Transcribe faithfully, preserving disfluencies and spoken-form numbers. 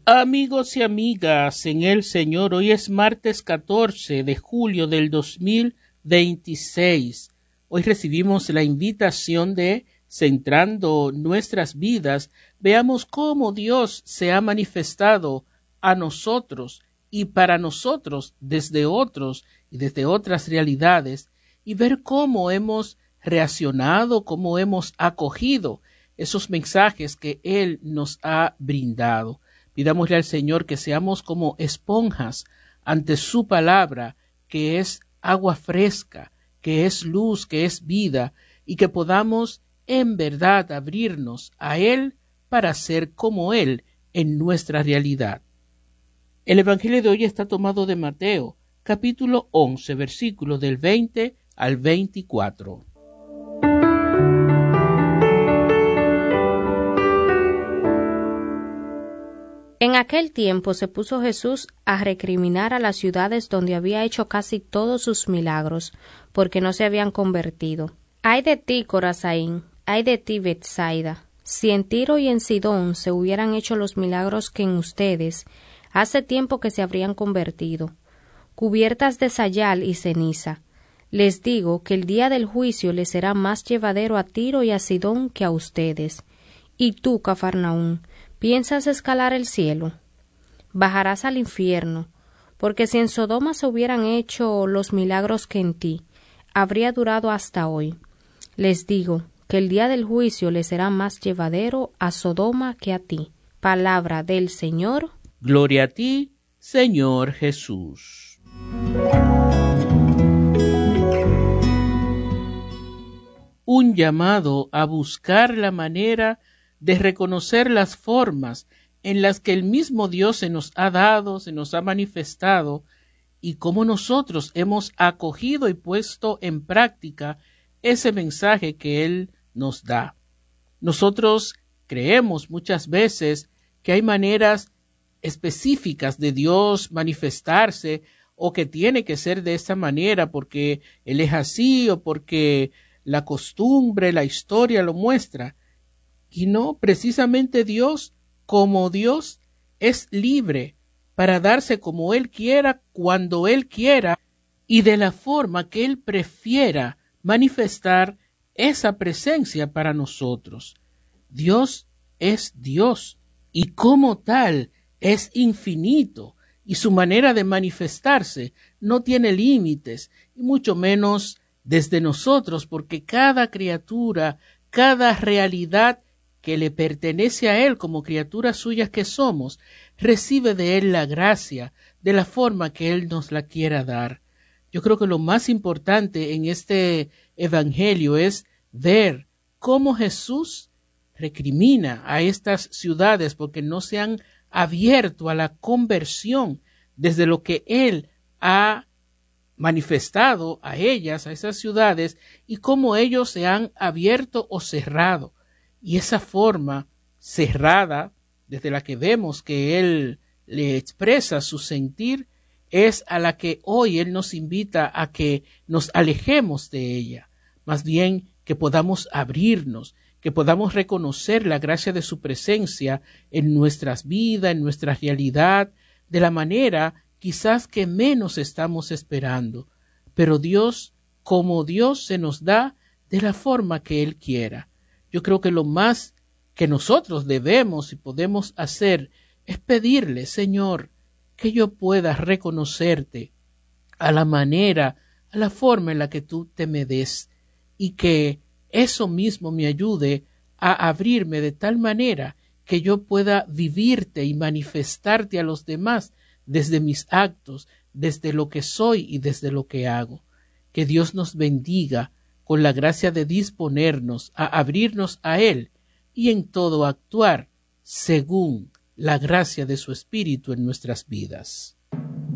Amigos y amigas en el Señor, hoy es martes catorce de julio del dos mil veintiséis. Hoy recibimos la invitación de, centrando nuestras vidas, veamos cómo Dios se ha manifestado a nosotros y para nosotros desde otros y desde otras realidades, y ver cómo hemos reaccionado, cómo hemos acogido esos mensajes que Él nos ha brindado. Pidámosle al Señor que seamos como esponjas ante su palabra, que es agua fresca, que es luz, que es vida, y que podamos en verdad abrirnos a Él para ser como Él en nuestra realidad. El Evangelio de hoy está tomado de Mateo, capítulo once, versículos del veinte al veinticuatro. En aquel tiempo se puso Jesús a recriminar a las ciudades donde había hecho casi todos sus milagros, porque no se habían convertido. Ay de ti, Corazaín, ay de ti, Betsaida, si en Tiro y en Sidón se hubieran hecho los milagros que en ustedes, hace tiempo que se habrían convertido, cubiertas de sayal y ceniza. Les digo que el día del juicio les será más llevadero a Tiro y a Sidón que a ustedes. Y tú, Cafarnaún, ¿piensas escalar el cielo? Bajarás al infierno, porque si en Sodoma se hubieran hecho los milagros que en ti, habría durado hasta hoy. Les digo que el día del juicio les será más llevadero a Sodoma que a ti. Palabra del Señor. Gloria a ti, Señor Jesús. Un llamado a buscar la manera de reconocer las formas en las que el mismo Dios se nos ha dado, se nos ha manifestado, y cómo nosotros hemos acogido y puesto en práctica ese mensaje que Él nos da. Nosotros creemos muchas veces que hay maneras específicas de Dios manifestarse, o que tiene que ser de esa manera porque Él es así, o porque la costumbre, la historia lo muestra. Y no, precisamente Dios, como Dios, es libre para darse como Él quiera, cuando Él quiera, y de la forma que Él prefiera manifestar esa presencia para nosotros. Dios es Dios, y como tal es infinito, y su manera de manifestarse no tiene límites, y mucho menos desde nosotros, porque cada criatura, cada realidad que le pertenece a Él como criaturas suyas que somos, recibe de Él la gracia de la forma que Él nos la quiera dar. Yo creo que lo más importante en este evangelio es ver cómo Jesús recrimina a estas ciudades porque no se han abierto a la conversión desde lo que Él ha manifestado a ellas, a esas ciudades, y cómo ellos se han abierto o cerrado. Y esa forma cerrada, desde la que vemos que Él le expresa su sentir, es a la que hoy Él nos invita a que nos alejemos de ella, más bien que podamos abrirnos, que podamos reconocer la gracia de su presencia en nuestras vidas, en nuestra realidad, de la manera quizás que menos estamos esperando, pero Dios, como Dios, se nos da de la forma que Él quiera. Yo creo que lo más que nosotros debemos y podemos hacer es pedirle, Señor, que yo pueda reconocerte a la manera, a la forma en la que tú te me des, y que eso mismo me ayude a abrirme de tal manera que yo pueda vivirte y manifestarte a los demás desde mis actos, desde lo que soy y desde lo que hago. Que Dios nos bendiga con la gracia de disponernos a abrirnos a Él y en todo actuar según la gracia de su Espíritu en nuestras vidas.